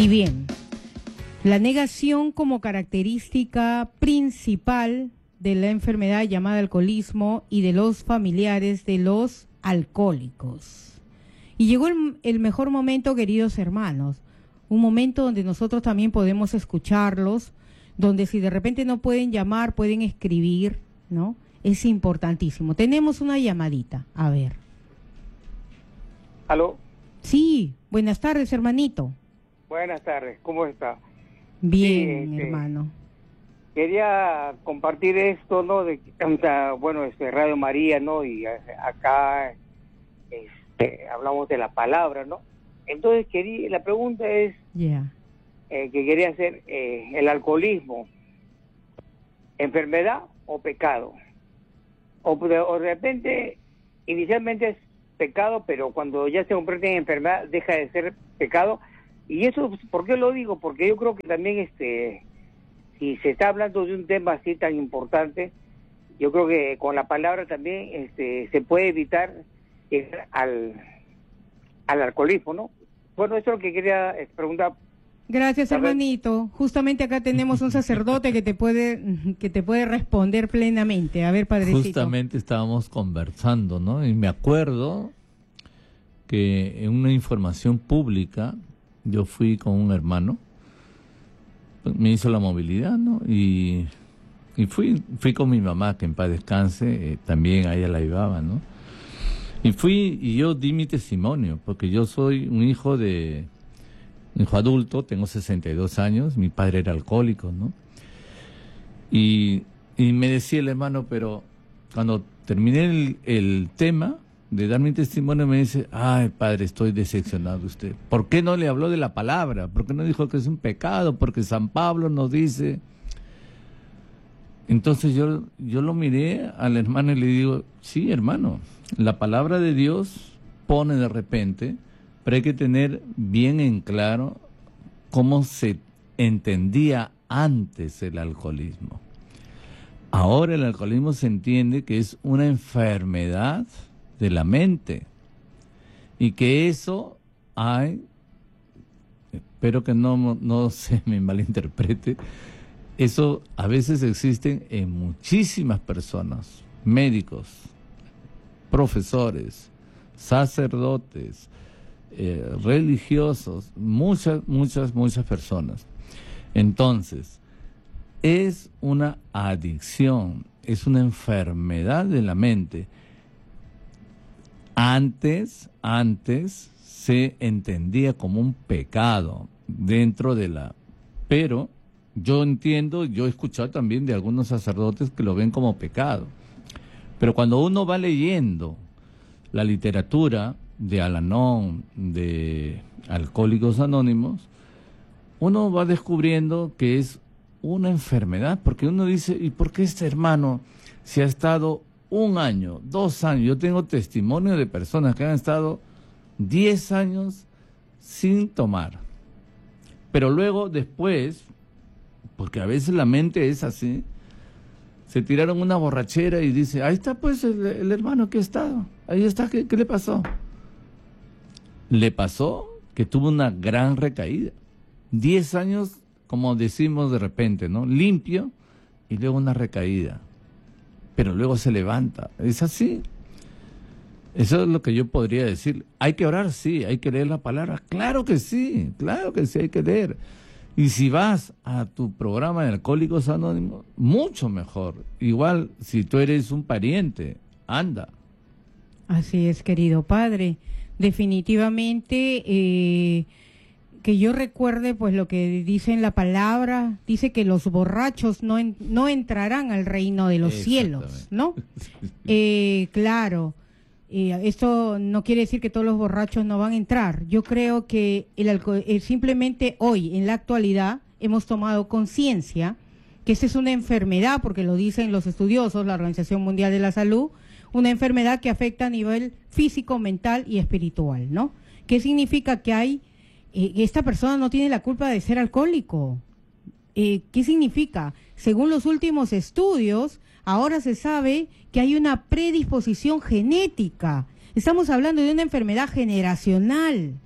Y bien, la negación como característica principal de la enfermedad llamada alcoholismo y de los familiares de los alcohólicos. Y llegó el mejor momento, queridos hermanos, un momento donde nosotros también podemos escucharlos, donde si de repente no pueden llamar, pueden escribir, ¿no? Es importantísimo. Tenemos una llamadita, a ver. ¿Aló? Sí, buenas tardes, hermanito. Buenas tardes, ¿cómo está? Bien, Sí, hermano. Quería compartir esto, ¿no? Bueno, Radio María, ¿no? Y acá hablamos de la palabra, ¿no? Entonces la pregunta es, que quería hacer, el alcoholismo, ¿enfermedad o pecado? O de repente, inicialmente es pecado, pero cuando ya se convierte en enfermedad, deja de ser pecado. Y eso, ¿por qué lo digo? Porque yo creo que también, si se está hablando de un tema así tan importante, yo creo que con la palabra también se puede evitar llegar al alcoholismo, ¿no? Bueno, eso es lo que quería preguntar. Gracias, hermanito. Justamente acá tenemos un sacerdote que te puede responder plenamente. A ver, padrecito. Justamente estábamos conversando, ¿no? Y me acuerdo que en una información pública yo fui con un hermano, me hizo la movilidad, ¿no? Y fui con mi mamá, que en paz descanse, también a ella la llevaba, ¿no? Y yo di mi testimonio, porque yo soy un hijo adulto, tengo 62 años, mi padre era alcohólico, ¿no? Y me decía el hermano, pero cuando terminé el tema de dar mi testimonio, me dice, ay, padre, estoy decepcionado de usted. ¿Por qué no le habló de la palabra? ¿Por qué no dijo que es un pecado? Porque San Pablo nos dice... Entonces yo lo miré al hermano y le digo, sí, hermano, la palabra de Dios pone de repente, pero hay que tener bien en claro cómo se entendía antes el alcoholismo. Ahora el alcoholismo se entiende que es una enfermedad de la mente y que eso espero que no se me malinterprete, eso a veces existe en muchísimas personas, médicos, profesores, sacerdotes, religiosos, muchas personas. Entonces, es una adicción, es una enfermedad de la mente. Antes se entendía como un pecado dentro de pero yo entiendo, yo he escuchado también de algunos sacerdotes que lo ven como pecado. Pero cuando uno va leyendo la literatura de Al-Anon, de Alcohólicos Anónimos, uno va descubriendo que es una enfermedad, porque uno dice, ¿y por qué este hermano se ha estado 1 año, 2 años? Yo tengo testimonio de personas que han estado 10 años sin tomar. Pero luego, después, porque a veces la mente es así, se tiraron una borrachera y dice, ahí está pues el hermano que ha estado, ahí está, ¿qué le pasó? Le pasó que tuvo una gran recaída. 10 años, como decimos de repente, ¿no? Limpio, y luego una recaída. Pero luego se levanta. ¿Es así? Eso es lo que yo podría decir. ¿Hay que orar? Sí. ¿Hay que leer la palabra? Claro que sí, hay que leer. Y si vas a tu programa de Alcohólicos Anónimos, mucho mejor. Igual, si tú eres un pariente, anda. Así es, querido padre. Definitivamente, que yo recuerde, pues lo que dice en la palabra, dice que los borrachos no entrarán al reino de los cielos, ¿no? Claro. Esto no quiere decir que todos los borrachos no van a entrar. Yo creo que simplemente hoy, en la actualidad, hemos tomado conciencia que esta es una enfermedad, porque lo dicen los estudiosos, la Organización Mundial de la Salud, una enfermedad que afecta a nivel físico, mental y espiritual, ¿no? ¿Qué significa? Que esta persona no tiene la culpa de ser alcohólico. ¿Qué significa? Según los últimos estudios, ahora se sabe que hay una predisposición genética. Estamos hablando de una enfermedad generacional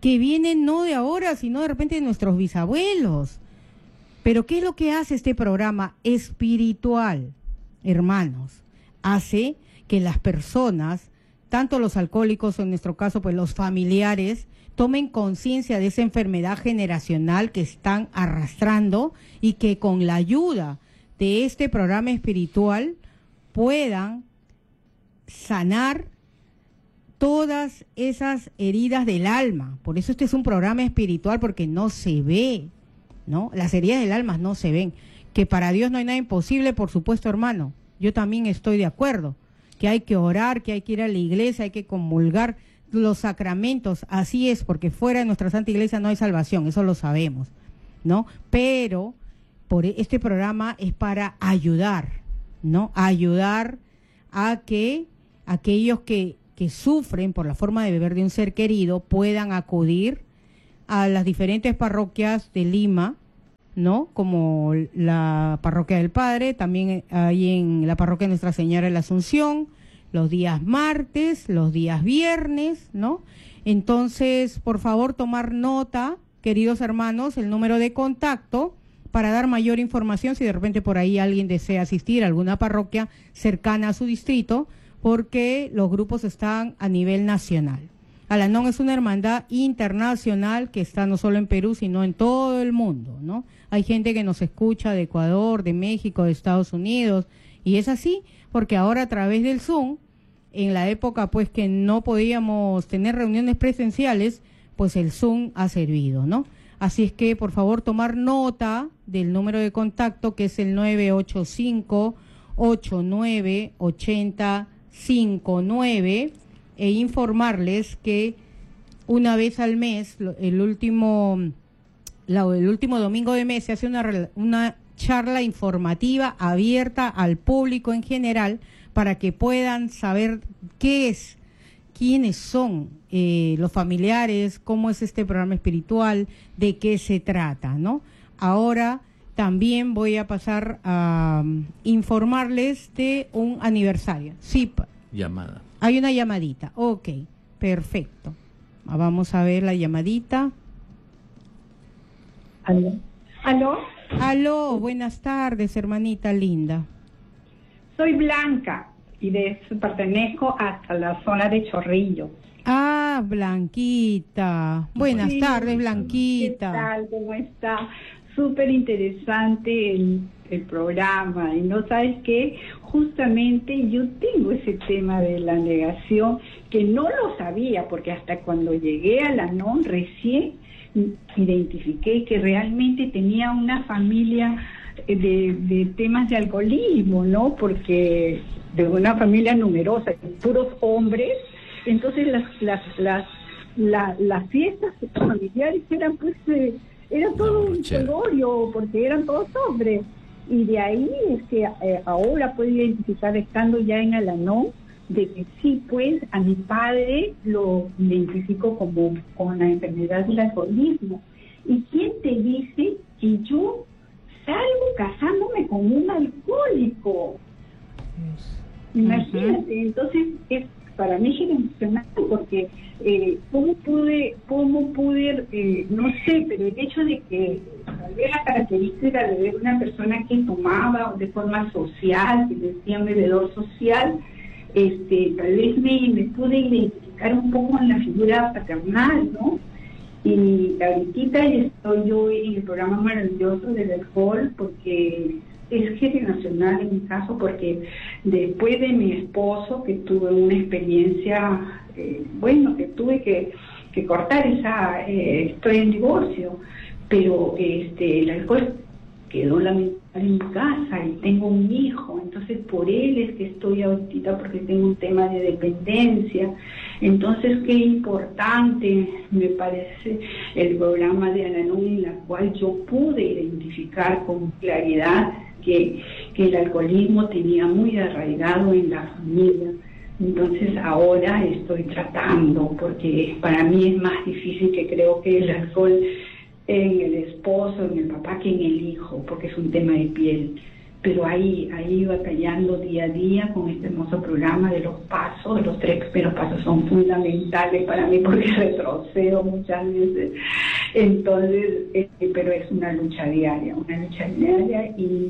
que vienen no de ahora, sino de repente de nuestros bisabuelos. Pero ¿qué es lo que hace este programa espiritual, hermanos? Hace que las personas, tanto los alcohólicos, en nuestro caso, pues los familiares, tomen conciencia de esa enfermedad generacional que están arrastrando y que con la ayuda de este programa espiritual puedan sanar todas esas heridas del alma. Por eso este es un programa espiritual, porque no se ve, ¿no? Las heridas del alma no se ven. Que para Dios no hay nada imposible, por supuesto, hermano. Yo también estoy de acuerdo. Que hay que orar, que hay que ir a la iglesia, hay que comulgar los sacramentos. Así es, porque fuera de nuestra Santa Iglesia no hay salvación, eso lo sabemos, ¿no? Pero por este programa es para ayudar, ¿no? Ayudar a que aquellos que sufren por la forma de beber de un ser querido puedan acudir a las diferentes parroquias de Lima, ¿no? Como la Parroquia del Padre, también hay en la Parroquia Nuestra Señora de la Asunción, los días martes, los días viernes, ¿no? Entonces, por favor, tomar nota, queridos hermanos, el número de contacto para dar mayor información si de repente por ahí alguien desea asistir a alguna parroquia cercana a su distrito, porque los grupos están a nivel nacional. Al-Anon es una hermandad internacional que está no solo en Perú, sino en todo el mundo, ¿no? Hay gente que nos escucha de Ecuador, de México, de Estados Unidos, y es así, porque ahora a través del Zoom, en la época pues que no podíamos tener reuniones presenciales, pues el Zoom ha servido, ¿no? Así es que, por favor, tomar nota del número de contacto, que es el 985-898059, e informarles que una vez al mes, el último domingo de mes, se hace una charla informativa abierta al público en general para que puedan saber quiénes son los familiares, cómo es este programa espiritual, de qué se trata, ¿no? Ahora también voy a pasar a informarles de un aniversario. Sí, llamada. Hay una llamadita. Ok, perfecto. Vamos a ver la llamadita. ¿Aló? ¿Aló? Aló, buenas tardes, hermanita linda. Soy Blanca y pertenezco hasta la zona de Chorrillo. Ah, Blanquita. Buenas tardes, Blanquita. ¿Qué tal? ¿Cómo está? Súper interesante el programa. Y no sabes qué, justamente yo tengo ese tema de la negación que no lo sabía, porque hasta cuando llegué a la NON recién identifiqué que realmente tenía una familia de temas de alcoholismo, ¿no? Porque de una familia numerosa, puros hombres, entonces las fiestas familiares eran pues era todo un velorio porque eran todos hombres, y de ahí es que ahora puedo identificar, estando ya en Al-Anon, de que sí, pues a mi padre lo identifico como con la enfermedad del alcoholismo. ¿Y quién te dice que yo salgo casándome con un alcohólico? Imagínate. Entonces para mí es emocionante, porque cómo pude no sé, pero el hecho de que tal vez la característica de ver una persona que tomaba de forma social, que decía un bebedor social, tal vez me pude identificar un poco en la figura paternal, ¿no? Y ahorita estoy yo en el programa maravilloso del alcohol, porque es generacional en mi caso, porque después de mi esposo, que tuve una experiencia, que tuve que cortar estoy en divorcio, pero el alcohol quedó lamentable en mi casa y tengo un hijo, entonces por él es que estoy ahorita, porque tengo un tema de dependencia. Entonces qué importante me parece el programa de Al-Anon, en la cual yo pude identificar con claridad que el alcoholismo tenía muy arraigado en la familia. Entonces ahora estoy tratando, porque para mí es más difícil, que creo que el alcohol en el esposo, en el papá, que en el hijo, porque es un tema de piel. pero ahí batallando día a día con este hermoso programa de los pasos. Los 3 primeros pasos son fundamentales para mí porque retrocedo muchas veces. Entonces, pero es una lucha diaria y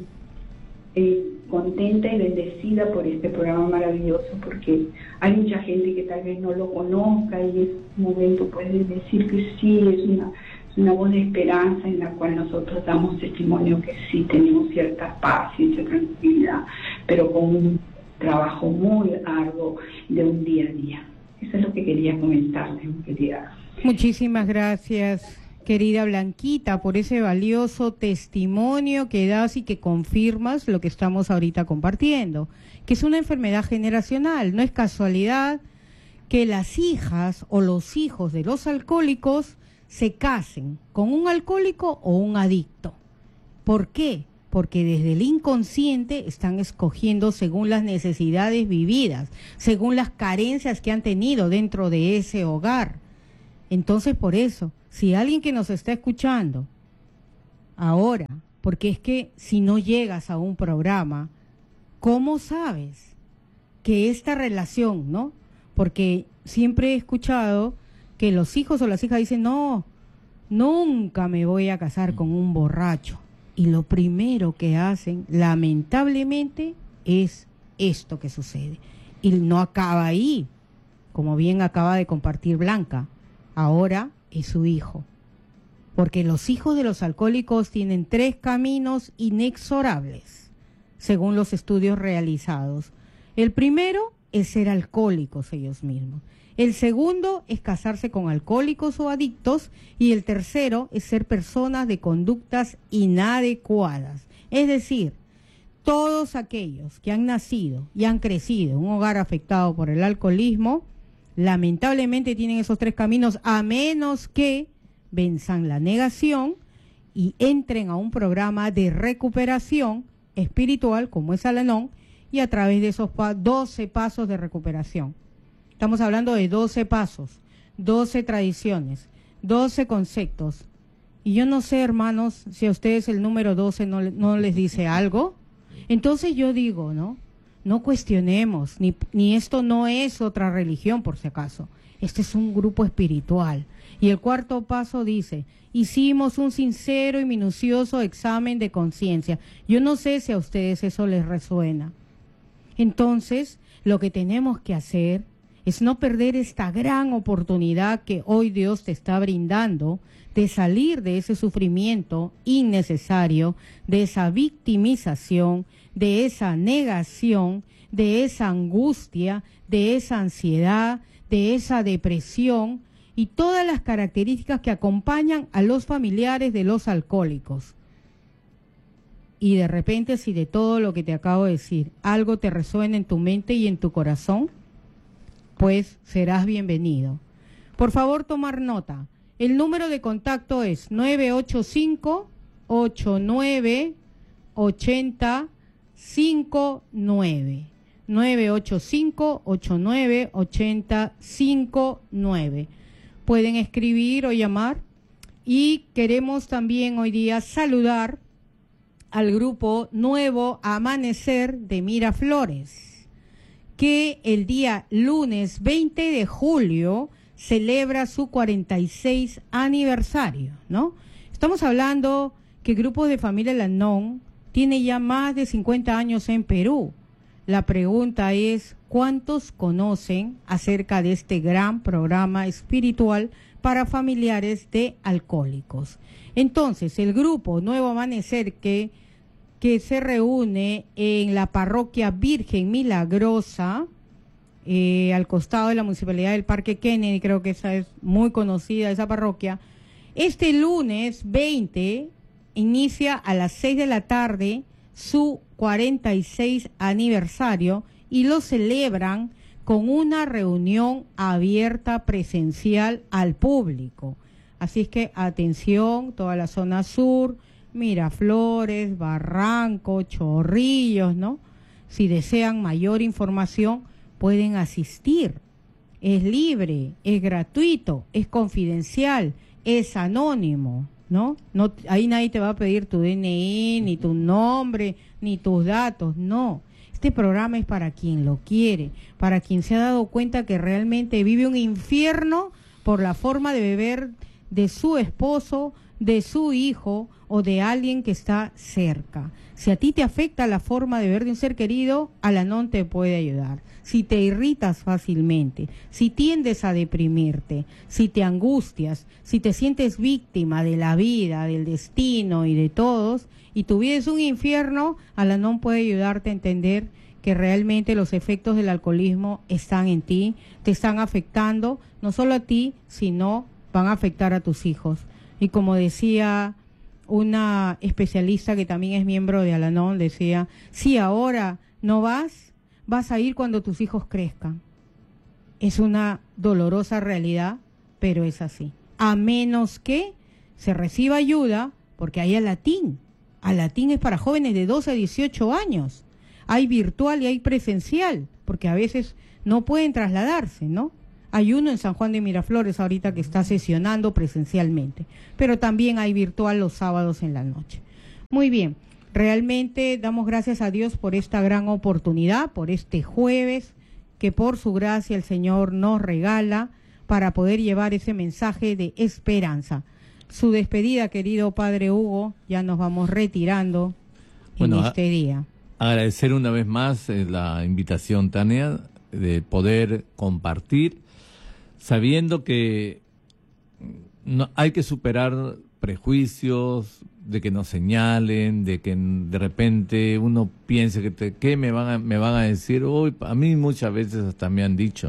contenta y bendecida por este programa maravilloso, porque hay mucha gente que tal vez no lo conozca y es un momento pues de decir que sí, es una voz de esperanza en la cual nosotros damos testimonio que sí tenemos cierta paz y cierta tranquilidad, pero con un trabajo muy arduo de un día a día. Eso es lo que quería comentarles, querida. Muchísimas gracias, querida Blanquita, por ese valioso testimonio que das y que confirmas lo que estamos ahorita compartiendo, que es una enfermedad generacional. No es casualidad que las hijas o los hijos de los alcohólicos se casen con un alcohólico o un adicto. ¿Por qué? Porque desde el inconsciente están escogiendo según las necesidades vividas, según las carencias que han tenido dentro de ese hogar. Entonces, por eso, si alguien que nos está escuchando ahora, porque es que si no llegas a un programa, ¿cómo sabes que esta relación, no? Porque siempre he escuchado que los hijos o las hijas dicen, no, nunca me voy a casar con un borracho. Y lo primero que hacen, lamentablemente, es esto que sucede. Y no acaba ahí, como bien acaba de compartir Blanca. Ahora es su hijo. Porque los hijos de los alcohólicos tienen 3 caminos inexorables, según los estudios realizados. El primero es ser alcohólicos ellos mismos. El segundo es casarse con alcohólicos o adictos, y el tercero es ser personas de conductas inadecuadas. Es decir, todos aquellos que han nacido y han crecido en un hogar afectado por el alcoholismo, lamentablemente tienen esos 3 caminos, a menos que venzan la negación y entren a un programa de recuperación espiritual como es Al-Anon, y a través de esos 12 pasos de recuperación. Estamos hablando de 12 pasos, 12 tradiciones, 12 conceptos. Y yo no sé, hermanos, si a ustedes el número 12 no les dice algo. Entonces yo digo, no cuestionemos, ni esto no es otra religión, por si acaso. Este es un grupo espiritual. Y el 4º paso dice, hicimos un sincero y minucioso examen de conciencia. Yo no sé si a ustedes eso les resuena. Entonces, lo que tenemos que hacer es no perder esta gran oportunidad que hoy Dios te está brindando de salir de ese sufrimiento innecesario, de esa victimización, de esa negación, de esa angustia, de esa ansiedad, de esa depresión y todas las características que acompañan a los familiares de los alcohólicos. Y de repente, si de todo lo que te acabo de decir, algo te resuena en tu mente y en tu corazón, pues serás bienvenido. Por favor, tomar nota. El número de contacto es 985-89-8059. 985-89-8059. Pueden escribir o llamar. Y queremos también hoy día saludar al grupo Nuevo Amanecer de Miraflores, que el día lunes 20 de julio celebra su 46 aniversario, ¿no? Estamos hablando que el grupo de familia Al-Anon tiene ya más de 50 años en Perú. La pregunta es, ¿cuántos conocen acerca de este gran programa espiritual para familiares de alcohólicos? Entonces, el grupo Nuevo Amanecer que se reúne en la parroquia Virgen Milagrosa, al costado de la Municipalidad del Parque Kennedy, creo que esa es muy conocida, esa parroquia. Este lunes 20 inicia a las 6 de la tarde su 46 aniversario y lo celebran con una reunión abierta presencial al público. Así es que atención, toda la zona sur, Miraflores, Barranco, Chorrillos, ¿no? Si desean mayor información, pueden asistir. Es libre, es gratuito, es confidencial, es anónimo, ¿no? No, ahí nadie te va a pedir tu DNI, ni tu nombre, ni tus datos, no. Este programa es para quien lo quiere, para quien se ha dado cuenta que realmente vive un infierno por la forma de beber de su esposo, de su hijo o de alguien que está cerca. Si a ti te afecta la forma de ver de un ser querido, Al-Anon te puede ayudar. Si te irritas fácilmente, si tiendes a deprimirte, si te angustias, si te sientes víctima de la vida, del destino y de todos, y tu vida es un infierno, Al-Anon puede ayudarte a entender que realmente los efectos del alcoholismo están en ti, te están afectando, no solo a ti, sino van a afectar a tus hijos. Y como decía una especialista que también es miembro de Al-Anon, decía, si ahora no vas, vas a ir cuando tus hijos crezcan. Es una dolorosa realidad, pero es así. A menos que se reciba ayuda, porque hay Alatín. Alatín es para jóvenes de 12 a 18 años. Hay virtual y hay presencial, porque a veces no pueden trasladarse, ¿no? Hay uno en San Juan de Miraflores ahorita que está sesionando presencialmente, pero también hay virtual los sábados en la noche. Muy bien, realmente damos gracias a Dios por esta gran oportunidad, por este jueves, que por su gracia el Señor nos regala para poder llevar ese mensaje de esperanza. Su despedida, querido Padre Hugo, ya nos vamos retirando en este día. Agradecer una vez más la invitación, Tania, de poder compartir, sabiendo que no, hay que superar prejuicios, de que nos señalen, de que de repente uno piense que ¿qué me van a decir? Uy, a mí muchas veces hasta me han dicho.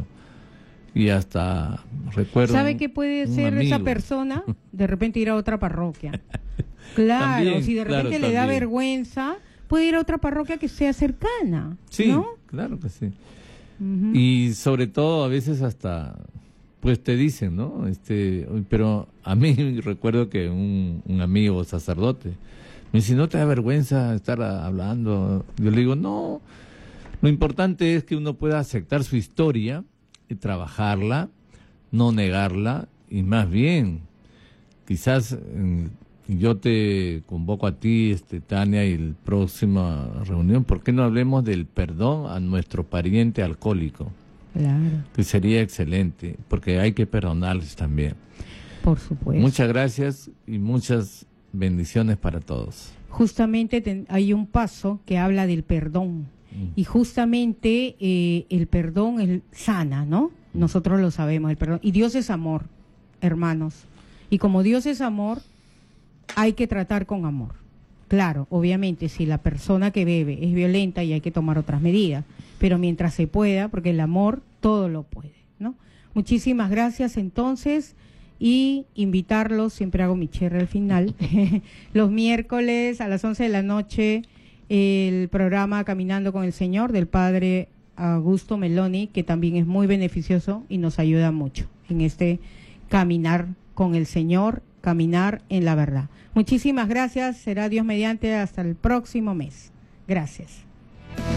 Y hasta recuerdo. ¿Sabe qué puede ser amigo. Esa persona? De repente ir a otra parroquia. Claro, También, si de repente le da vergüenza, puede ir a otra parroquia que sea cercana. Sí, ¿no? claro que sí. Y sobre todo a veces hasta, pues te dicen, ¿no? Pero a mí recuerdo que un amigo sacerdote me dice, ¿no te da vergüenza estar hablando? Yo le digo, no, lo importante es que uno pueda aceptar su historia y trabajarla, no negarla, y más bien, quizás yo te convoco a ti, Tania, y la próxima reunión, ¿por qué no hablemos del perdón a nuestro pariente alcohólico? Claro. Que sería excelente, porque hay que perdonarles también. Por supuesto. Muchas gracias y muchas bendiciones para todos. Justamente hay un paso que habla del perdón. Y justamente el perdón sana, ¿no? Nosotros lo sabemos, el perdón. Y Dios es amor, hermanos. Y como Dios es amor, hay que tratar con amor. Claro, obviamente, si la persona que bebe es violenta y hay que tomar otras medidas, pero mientras se pueda, porque el amor todo lo puede, ¿no? Muchísimas gracias entonces, y invitarlos, siempre hago mi cherry al final, los miércoles a las 11 de la noche, el programa Caminando con el Señor del Padre Augusto Meloni, que también es muy beneficioso y nos ayuda mucho en este caminar con el Señor, caminar en la verdad. Muchísimas gracias, será Dios mediante hasta el próximo mes. Gracias.